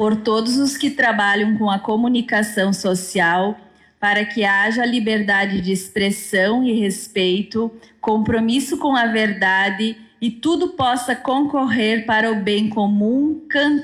por todos os que trabalham com a comunicação social, para que haja liberdade de expressão e respeito, compromisso com a verdade e tudo possa concorrer para o bem comum,